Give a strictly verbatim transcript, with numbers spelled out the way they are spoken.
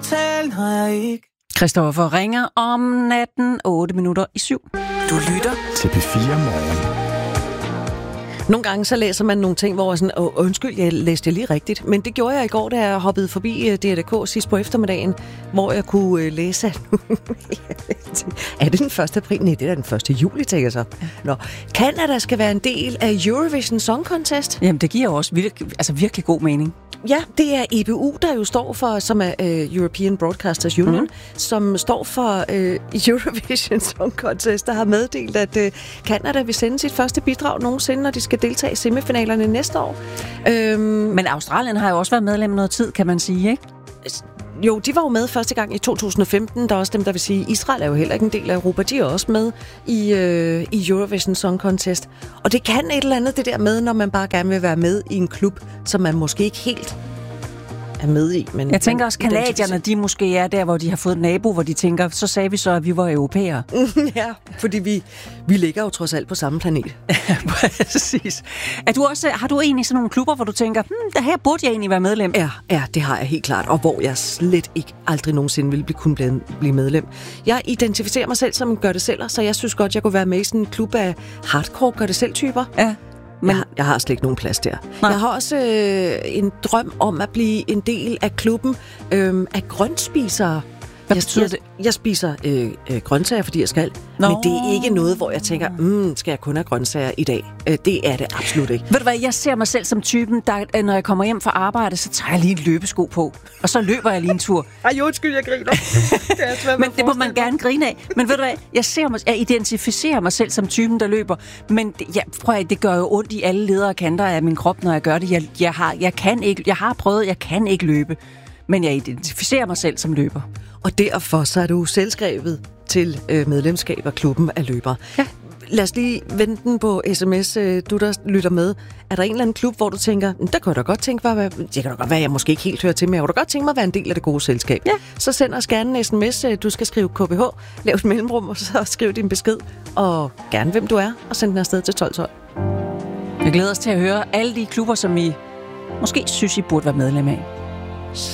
aftalen har jeg ikke. Christoffer ringer om natten, otte minutter i syv. Du lytter til P fire Morgen. Nogle gange så læser man nogle ting, hvor jeg sådan, åh, undskyld, jeg læste lige rigtigt. Men det gjorde jeg i går, da jeg hoppede forbi D R K sidst på eftermiddagen, hvor jeg kunne læse, er det den første april? Nej, det er den første juli, tænker jeg så. Nå, Canada skal være en del af Eurovision Song Contest. Jamen, det giver også virkelig, altså virkelig god mening. Ja, det er E B U, der jo står for, som er uh, European Broadcasters Union, mm. som står for uh, Eurovision Song Contest, der har meddelt, at uh, Canada vil sende sit første bidrag nogensinde, når de skal deltage i semifinalerne næste år. Øhm, Men Australien har jo også været medlem noget tid, kan man sige, ikke? Jo, de var jo med første gang i to tusind og femten. Der er også dem, der vil sige, Israel er jo heller ikke en del af Europa. De er også med i, øh, i Eurovision Song Contest. Og det kan et eller andet det der med, når man bare gerne vil være med i en klub, som man måske ikke helt er med i. Men jeg tænker også, kanadierne, de måske er der, hvor de har fået et nabo, hvor de tænker, så sagde vi så, at vi var europæere. Ja, fordi vi, vi ligger jo trods alt på samme planet. Præcis. Er du også, har du egentlig sådan nogle klubber, hvor du tænker, hm, der her burde jeg egentlig være medlem? Ja, ja, det har jeg helt klart, og hvor jeg slet ikke aldrig nogensinde ville blive, kunne blive, blive medlem. Jeg identificerer mig selv som en gør-det-selver, så jeg synes godt, jeg kunne være med i sådan en klub af hardcore gør-det-selv-typer. Ja. Men jeg har, jeg har slet ikke nogen plads der. Nej. Jeg har også øh, en drøm om at blive en del af klubben øh, af grøntspisere. Hvad jeg, betyder jeg, det? Jeg spiser øh, øh, grøntsager, fordi jeg skal. Nå. Men det er ikke noget, hvor jeg tænker, mm, skal jeg kun have grøntsager i dag? Øh, det er det absolut ikke. Ved du hvad, jeg ser mig selv som typen, der når jeg kommer hjem fra arbejde, så tager jeg lige en løbesko på. Og så løber jeg lige en tur. Ej, undskyld, jeg griner. Det men det må man gerne grine af. Men ved du hvad, jeg, ser mig, jeg identificerer mig selv som typen, der løber. Men det, ja, prøv at, det gør jo ondt i alle ledere og kanter af min krop, når jeg gør det. Jeg, jeg, har, jeg, kan ikke, jeg har prøvet, jeg kan ikke løbe. Men jeg identificerer mig selv som løber. Og derfor så er du selvskrevet til øh, medlemskab af klubben af løbere. Ja. Lad os lige vente den på sms, øh, du der lytter med. Er der en eller anden klub, hvor du tænker, der kan jeg da godt tænke mig, det kan da godt være, jeg måske ikke helt hører til, men jeg kunne da godt tænke mig at være en del af det gode selskab. Ja. Så send os gerne en sms, du skal skrive K B H, lav et mellemrum, og så skriv din besked, og gerne hvem du er, og send den afsted til tolv tolv. Jeg glæder os til at høre alle de klubber, som I måske synes, I burde være medlem af.